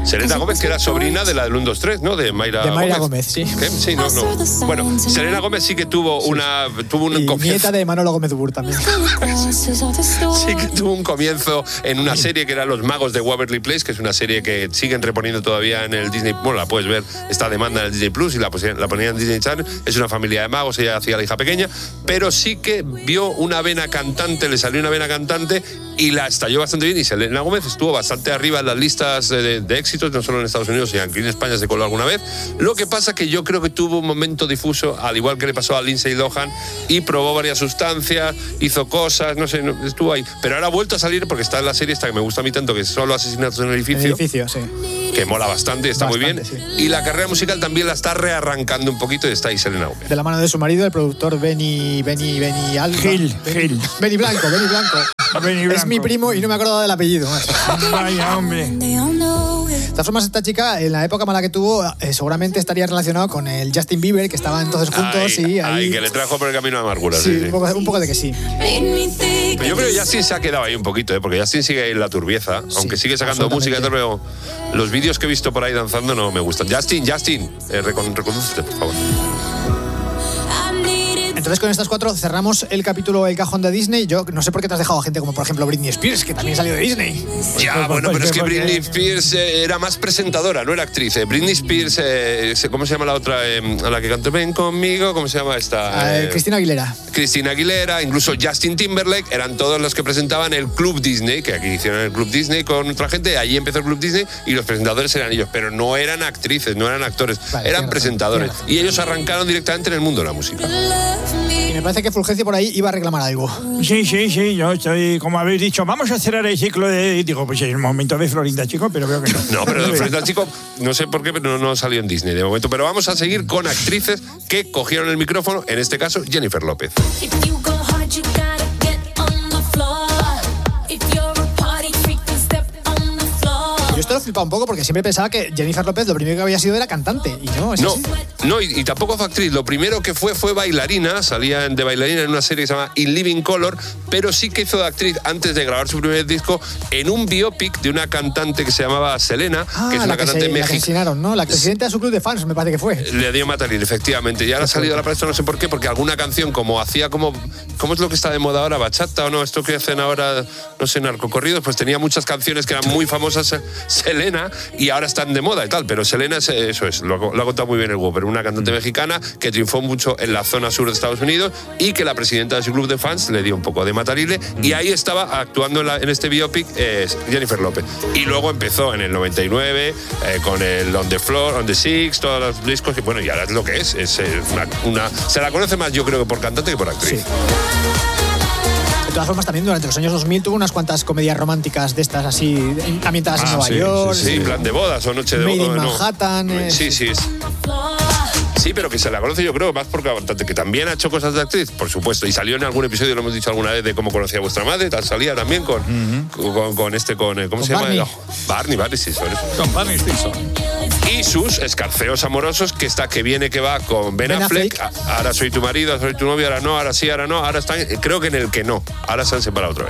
Selena Gómez, que era sobrina de la del 1, 2, 3, ¿no? De Mayra Gómez, sí. ¿Qué? Sí, no. Bueno, Selena Gómez sí que tuvo un comienzo. Nieta de Manolo Gómez Bur también. Sí que tuvo un comienzo en una serie que era Los Magos de Waverly Place, que es una serie que siguen reponiendo todavía en el Disney. Bueno, la puedes ver, está demanda en el Disney Plus y la ponían en Disney Channel. Es una familia de magos, ella hacía la hija pequeña, pero sí que vio una vena cantante, le salió una vena cantante y la estalló bastante bien. Y Selena Gómez estuvo bastante arriba en las listas de éxitos, no solo en Estados Unidos, sino aquí en España se coló alguna vez. Lo que pasa que yo creo que tuvo un momento difuso, al igual que le pasó a Lindsay Lohan, y probó varias sustancias, hizo cosas, no sé, estuvo ahí. Pero ahora ha vuelto a salir porque está en la serie esta que me gusta a mí tanto, que es Solo Asesinatos en el Edificio. El edificio, sí. Que mola bastante, está muy bien. Sí. Y la carrera musical también la está rearrancando un poquito y está ahí Selena Gómez. De la mano de su marido, el productor Benny Alba. Benny Blanco. Es mi primo y no me acuerdo del apellido. Vaya, hombre. De todas formas, esta chica, en la época mala que tuvo, seguramente estaría relacionado con el Justin Bieber, que estaban entonces juntos. Ahí, que le trajo por el camino de amargura. Sí. Un poco de que sí. Pero yo creo que Justin se ha quedado ahí un poquito, porque Justin sigue ahí en la turbieza, aunque sigue sacando música, pero los vídeos que he visto por ahí danzando no me gustan. Justin, recondúcete, por favor. Entonces con estas 4 cerramos el capítulo El Cajón de Disney. Yo no sé por qué te has dejado a gente como por ejemplo Britney Spears, que también salió de Disney. Ya, bueno, pero es que Britney Spears era más presentadora, no era actriz. Britney Spears, ¿cómo se llama la otra? A la que cantó Ven conmigo, ¿cómo se llama esta? Cristina Aguilera, incluso Justin Timberlake, eran todos los que presentaban el Club Disney, que aquí hicieron el Club Disney con otra gente, allí empezó el Club Disney y los presentadores eran ellos, pero no eran actrices, no eran actores, eran presentadores. Y ellos arrancaron directamente en el mundo de la música. Y me parece que Fulgencio por ahí iba a reclamar algo. Sí, yo estoy, como habéis dicho, vamos a cerrar el ciclo de... Digo, pues es el momento de Florinda Chico, pero veo que no. No, pero Florinda Chico, no sé por qué, pero no salió en Disney de momento. Pero vamos a seguir con actrices que cogieron el micrófono, en este caso Jennifer López. Yo esto lo he flipado un poco porque siempre pensaba que Jennifer López lo primero que había sido era cantante. Y no, es así. No, y tampoco fue actriz. Lo primero que fue bailarina. Salía de bailarina en una serie que se llama In Living Color, pero sí que hizo de actriz antes de grabar su primer disco en un biopic de una cantante que se llamaba Selena, que es una cantante mexicana. La que asesinaron, ¿no? La presidenta de su club de fans, me parece que fue. Le dio Matalín, efectivamente. Y ahora ha salido a la palestra, no sé por qué, porque alguna canción ¿cómo es lo que está de moda ahora? ¿Bachata o no? Esto que hacen ahora, no sé, narcocorridos, pues tenía muchas canciones que eran muy famosas Selena y ahora están de moda y tal, pero Selena lo ha contado muy bien el Whopper, una cantante mexicana que triunfó mucho en la zona sur de Estados Unidos y que la presidenta de su club de fans le dio un poco de matarile y ahí estaba actuando en este biopic Jennifer López. Y luego empezó en el 99 con el On the Floor, On the Six, todos los discos, y bueno, y ahora es lo que es se la conoce más yo creo que por cantante que por actriz. Sí. De todas formas, también durante los años 2000 tuvo unas cuantas comedias románticas de estas así, ambientadas en Nueva York. Sí, plan de bodas o noche de bodas. Made in Manhattan. Sí. Sí, pero que se la conoce yo creo más por cantante, que también ha hecho cosas de actriz, por supuesto, y salió en algún episodio, lo hemos dicho alguna vez, de Cómo conocía a vuestra madre, tal, salía también con ¿cómo se llama? Barney, sí, sobre eso. Con Barney Stinson. Y sus escarceos amorosos, que viene que va con Ben Affleck. Ahora soy tu marido, ahora soy tu novio, ahora no, ahora sí, ahora no, ahora están, creo que en el que no, ahora se han separado otra vez.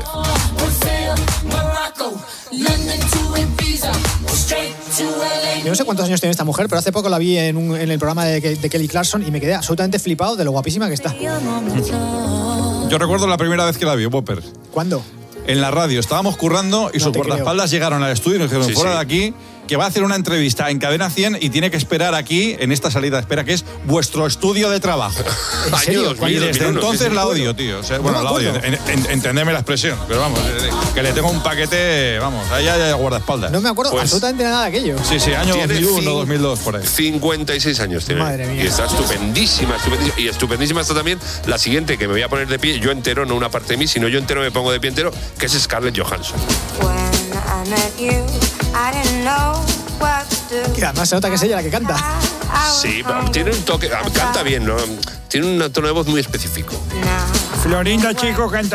Yo no sé cuántos años tiene esta mujer, pero hace poco la vi en el programa de Kelly Clarkson y me quedé absolutamente flipado de lo guapísima que está. Yo recuerdo la primera vez que la vi, Whopper. ¿Cuándo? En la radio. Estábamos currando y sus guardaespaldas llegaron al estudio y nos dijeron, fuera de aquí, que va a hacer una entrevista en Cadena 100 y tiene que esperar aquí, en esta salida de espera, que es vuestro estudio de trabajo. ¿En serio? Y desde entonces la odio, tío. O sea, bueno, la odio. Entendeme la expresión. Pero vamos, que le tengo un paquete, vamos, ahí hay guardaespaldas. No me acuerdo absolutamente nada de aquello. Sí, año 2001, 2002, por ahí. 56 años tiene. Madre mía. Y está estupendísima. Y estupendísima está también la siguiente, que me voy a poner de pie, yo entero, no una parte de mí, sino yo entero me pongo de pie entero, que es Scarlett Johansson. Que además se nota que es ella la que canta. Sí, tiene un toque, canta bien, ¿no? Tiene un tono de voz muy específico. Florinda Chico canta